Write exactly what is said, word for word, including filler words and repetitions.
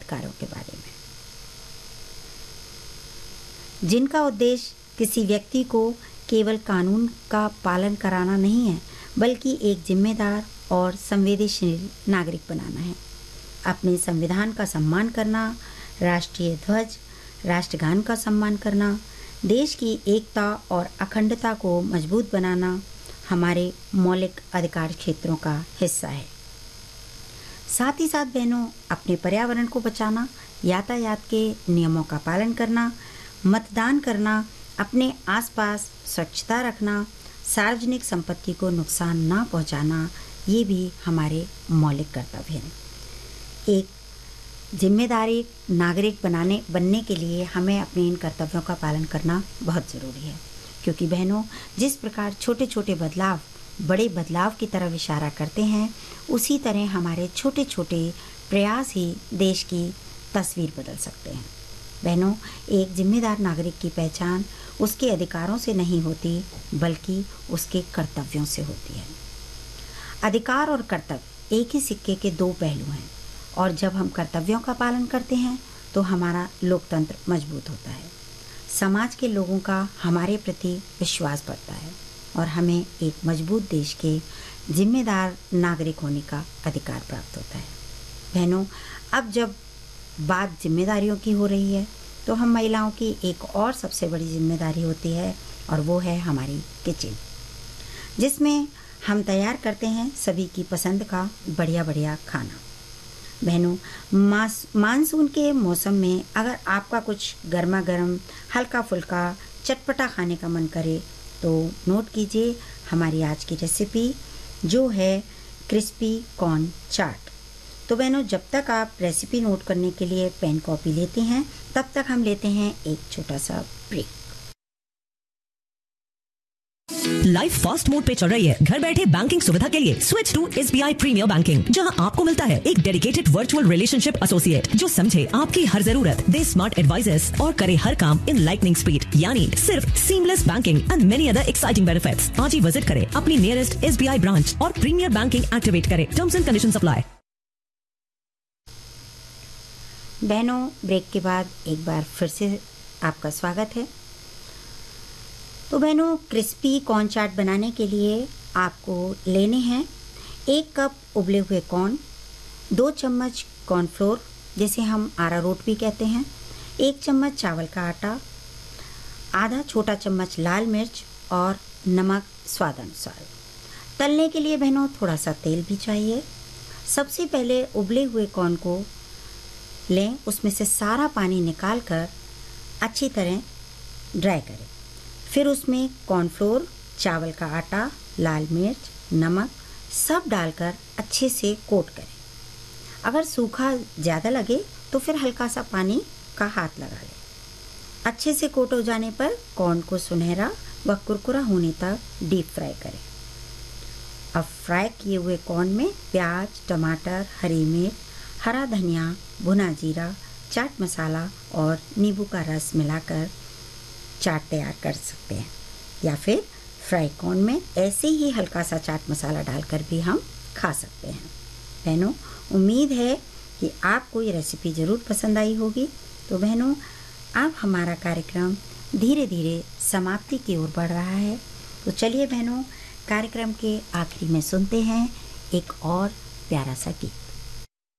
अधिकारों के बारे में, जिनका उद्देश्य किसी व्यक्ति को केवल कानून का पालन कराना नहीं है, बल्कि एक जिम्मेदार और संवेदनशील नागरिक बनाना है। अपने संविधान का सम्मान करना, राष्ट्रीय ध्वज, राष्ट्रगान का सम्मान करना, देश की एकता और अखंडता को मजबूत बनाना हमारे मौलिक अधिकार क्षेत्रों का हिस्सा है। साथ ही साथ बहनों, अपने पर्यावरण को बचाना, यातायात के नियमों का पालन करना, मतदान करना, अपने आसपास स्वच्छता रखना, सार्वजनिक संपत्ति को नुकसान ना पहुंचाना, ये भी हमारे मौलिक कर्तव्य हैं। एक जिम्मेदारी नागरिक बनाने बनने के लिए हमें अपने इन कर्तव्यों का पालन करना बहुत ज़रूरी है, क्योंकि बहनों, जिस प्रकार छोटे छोटे बदलाव बड़े बदलाव की तरफ इशारा करते हैं, उसी तरह हमारे छोटे छोटे प्रयास ही देश की तस्वीर बदल सकते हैं। बहनों, एक जिम्मेदार नागरिक की पहचान उसके अधिकारों से नहीं होती, बल्कि उसके कर्तव्यों से होती है। अधिकार और कर्तव्य एक ही सिक्के के दो पहलू हैं, और जब हम कर्तव्यों का पालन करते हैं तो हमारा लोकतंत्र मजबूत होता है, समाज के लोगों का हमारे प्रति विश्वास बढ़ता है और हमें एक मजबूत देश के जिम्मेदार नागरिक होने का अधिकार प्राप्त होता है। बहनों, अब जब बात जिम्मेदारियों की हो रही है, तो हम महिलाओं की एक और सबसे बड़ी जिम्मेदारी होती है, और वो है हमारी किचन, जिसमें हम तैयार करते हैं सभी की पसंद का बढ़िया बढ़िया खाना। बहनों, मास मानसून के मौसम में अगर आपका कुछ गर्मा गर्म हल्का फुल्का चटपटा खाने का मन करे, तो नोट कीजिए हमारी आज की रेसिपी, जो है क्रिस्पी कॉर्न चाट। तो बहनों, जब तक आप रेसिपी नोट करने के लिए पेन कॉपी लेती हैं, तब तक हम लेते हैं एक छोटा सा ब्रेक। लाइफ फास्ट मोड पे चल रही है। घर बैठे बैंकिंग सुविधा के लिए switch to SBI premiere banking, जहां आपको मिलता है एक डेडिकेटेड वर्चुअल रिलेशनशिप एसोसिएट जो समझे आपकी हर जरूरत, दे स्मार्ट एडवाइजर्स और करे हर काम इन लाइटनिंग स्पीड, यानी सिर्फ seamless banking and many other exciting benefits. आज ही विजिट करें अपनी नियरेस्ट एसबीआई ब्रांच और प्रीमियर बैंकिंग एक्टिवेट करें। Terms and conditions apply. बहनों, ब्रेक के बाद एक बार फिर से आपका स्वागत है। तो बहनों, क्रिस्पी कॉर्न चाट बनाने के लिए आपको लेने हैं एक कप उबले हुए कॉर्न, दो चम्मच कॉर्नफ्लोर जिसे हम अरारोट भी कहते हैं, एक चम्मच चावल का आटा, आधा छोटा चम्मच लाल मिर्च और नमक स्वादानुसार। तलने के लिए बहनों थोड़ा सा तेल भी चाहिए। सबसे पहले उबले हुए कॉर्न को लें, उसमें से सारा पानी निकाल कर अच्छी तरह ड्राई करें। फिर उसमें कॉर्नफ्लोर, चावल का आटा, लाल मिर्च, नमक सब डालकर अच्छे से कोट करें। अगर सूखा ज़्यादा लगे तो फिर हल्का सा पानी का हाथ लगा लें। अच्छे से कोट हो जाने पर कॉर्न को सुनहरा व कुरकुरा होने तक डीप फ्राई करें। अब फ्राई किए हुए कॉर्न में प्याज, टमाटर, हरी मिर्च, हरा धनिया, भुना जीरा, चाट मसाला और नींबू का रस मिलाकर चाट तैयार कर सकते हैं, या फिर फ्राई कॉर्न में ऐसे ही हल्का सा चाट मसाला डालकर भी हम खा सकते हैं। बहनों, उम्मीद है कि आपको ये रेसिपी ज़रूर पसंद आई होगी। तो बहनों, अब हमारा कार्यक्रम धीरे धीरे समाप्ति की ओर बढ़ रहा है। तो चलिए बहनों, कार्यक्रम के आखिरी में सुनते हैं एक और प्यारा सा गीत।